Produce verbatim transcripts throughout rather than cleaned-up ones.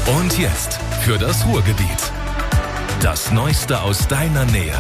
Und jetzt für das Ruhrgebiet. Das Neueste aus deiner Nähe.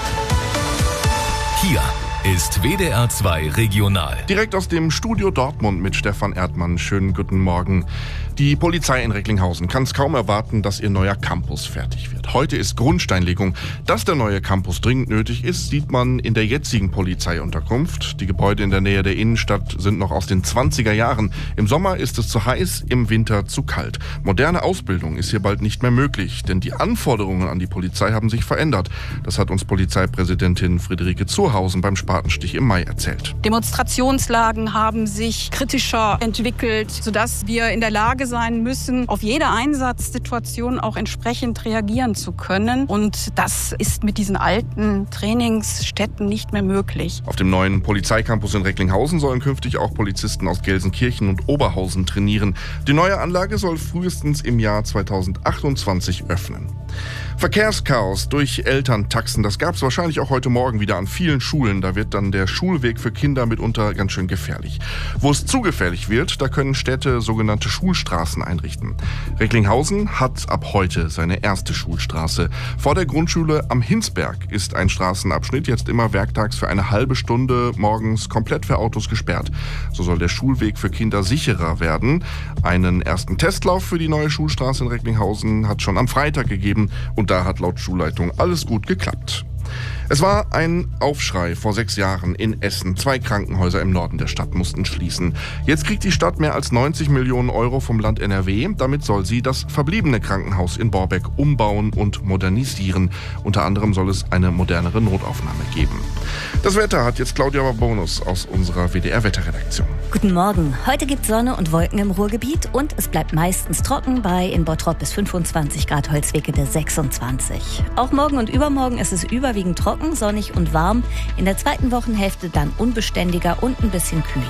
Hier ist W D R zwei Regional. Direkt aus dem Studio Dortmund mit Stefan Erdmann. Schönen guten Morgen. Die Polizei in Recklinghausen kann es kaum erwarten, dass ihr neuer Campus fertig wird. Heute ist Grundsteinlegung. Dass der neue Campus dringend nötig ist, sieht man in der jetzigen Polizeiunterkunft. Die Gebäude in der Nähe der Innenstadt sind noch aus den zwanziger Jahren. Im Sommer ist es zu heiß, im Winter zu kalt. Moderne Ausbildung ist hier bald nicht mehr möglich, denn die Anforderungen an die Polizei haben sich verändert. Das hat uns Polizeipräsidentin Friederike Zurhausen beim Spatenstich im Mai erzählt. Demonstrationslagen haben sich kritischer entwickelt, sodass wir in der Lage sein müssen, auf jede Einsatzsituation auch entsprechend reagieren zu können. Und das ist mit diesen alten Trainingsstätten nicht mehr möglich. Auf dem neuen Polizeicampus in Recklinghausen sollen künftig auch Polizisten aus Gelsenkirchen und Oberhausen trainieren. Die neue Anlage soll frühestens im Jahr zweitausendachtundzwanzig öffnen. Verkehrschaos durch Elterntaxen, das gab es wahrscheinlich auch heute Morgen wieder an vielen Schulen. Da wird dann der Schulweg für Kinder mitunter ganz schön gefährlich. Wo es zu gefährlich wird, da können Städte sogenannte Schulstraßen einrichten. Recklinghausen hat ab heute seine erste Schulstraße. Vor der Grundschule am Hinsberg ist ein Straßenabschnitt jetzt immer werktags für eine halbe Stunde morgens komplett für Autos gesperrt. So soll der Schulweg für Kinder sicherer werden. Einen ersten Testlauf für die neue Schulstraße in Recklinghausen hat schon am Freitag gegeben. Und da hat laut Schulleitung alles gut geklappt. Es war ein Aufschrei vor sechs Jahren in Essen. Zwei Krankenhäuser im Norden der Stadt mussten schließen. Jetzt kriegt die Stadt mehr als neunzig Millionen Euro vom Land N R W. Damit soll sie das verbliebene Krankenhaus in Borbeck umbauen und modernisieren. Unter anderem soll es eine modernere Notaufnahme geben. Das Wetter hat jetzt Claudia Bonus aus unserer W D R-Wetterredaktion. Guten Morgen. Heute gibt es Sonne und Wolken im Ruhrgebiet und es bleibt meistens trocken bei in Bottrop bis fünfundzwanzig Grad, Holzwege bis sechsundzwanzig. Auch morgen und übermorgen ist es überwiegend trocken, sonnig und warm. In der zweiten Wochenhälfte dann unbeständiger und ein bisschen kühler.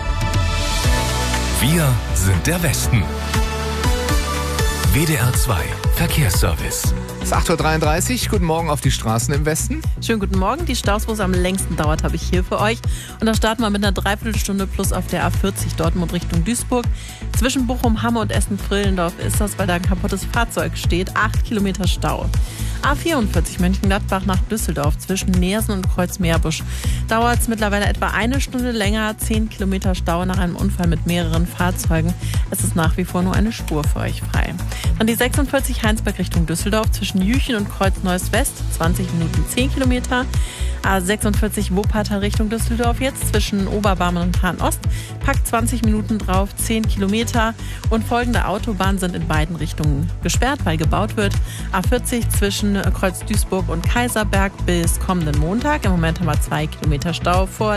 Wir sind der Westen. W D R zwei Verkehrsservice. Es ist acht Uhr dreiunddreißig. Guten Morgen auf die Straßen im Westen. Schönen guten Morgen. Die Staus, wo es am längsten dauert, habe ich hier für euch. Und da starten wir mit einer Dreiviertelstunde plus auf der A vierzig Dortmund Richtung Duisburg. Zwischen Bochum, Hamme und Essen-Frillendorf ist das, weil da ein kaputtes Fahrzeug steht. Acht Kilometer Stau. A vierundvierzig Mönchengladbach nach Düsseldorf zwischen Neersen und Kreuzmeerbusch. Dauert es mittlerweile etwa eine Stunde länger. Zehn Kilometer Stau nach einem Unfall mit mehreren Fahrzeugen. Es ist nach wie vor nur eine Spur für euch frei. Dann die sechsundvierzig Heinsberg Richtung Düsseldorf zwischen Jüchen und Kreuz-Neues West. zwanzig Minuten, zehn Kilometer. A sechsundvierzig Wuppertal Richtung Düsseldorf jetzt zwischen Oberbarmen und Hahn-Ost. Packt zwanzig Minuten drauf, zehn Kilometer. Und folgende Autobahnen sind in beiden Richtungen gesperrt, weil gebaut wird. A vierzig zwischen Kreuz Duisburg und Kaiserberg bis kommenden Montag. Im Moment haben wir zwei Kilometer Stau vor